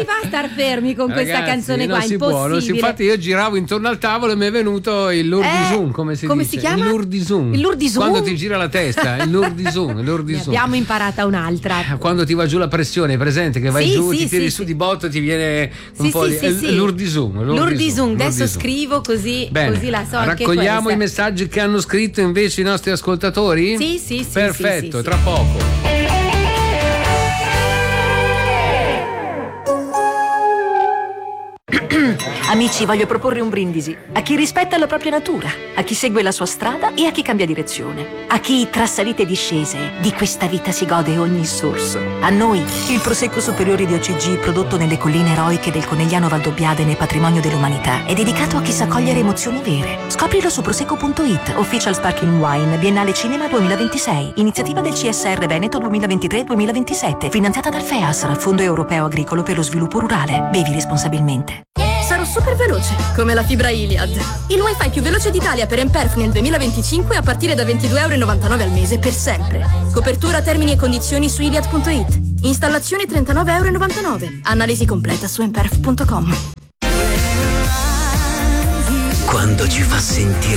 fa a star fermi con questa canzone qua? Non si può, infatti io giravo intorno al tavolo e mi è venuto il l'urdisum, come si dice? Si chiama? Il l'urdisum. Quando ti gira la testa, il l'urdisum. Ne abbiamo imparata un'altra. Quando ti va giù la pressione, è presente che vai giù, ti tiri su di botto, ti viene un po' di l'urdisum. L'urdisum, adesso scrivo così, bene, così la so anche raccogliamo i messaggi che hanno scritto invece i nostri ascoltatori? Sì. Perfetto, tra poco. Amici, voglio proporre un brindisi a chi rispetta la propria natura, a chi segue la sua strada e a chi cambia direzione, a chi tra salite e discese di questa vita si gode ogni sorso. A noi, il Prosecco Superiore di OCG, prodotto nelle colline eroiche del Conegliano Valdobbiadene, patrimonio dell'umanità, è dedicato a chi sa cogliere emozioni vere. Scoprilo su prosecco.it, Official Sparkling Wine, Biennale Cinema 2026, iniziativa del CSR Veneto 2023-2027, finanziata dal FEASR, Fondo Europeo Agricolo per lo Sviluppo Rurale. Bevi responsabilmente. Sarò super veloce, come la fibra Iliad. Il wifi più veloce d'Italia per Emperf nel 2025 a partire da €22,99 al mese per sempre. Copertura, termini e condizioni su iliad.it. Installazione €39,99. Analisi completa su emperf.com. Quando ci fa sentire